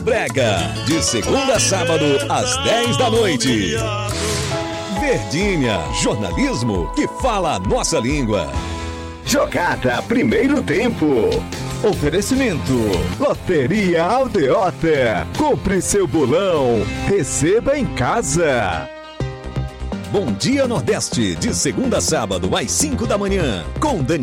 Brega, de segunda a sábado, às 10 da noite. Verdinha, jornalismo que fala a nossa língua. Jogada Primeiro Tempo. Oferecimento: Loteria Aldeota. Compre seu bolão. Receba em casa. Bom Dia Nordeste, de segunda a sábado, às 5 da manhã, com Daniel.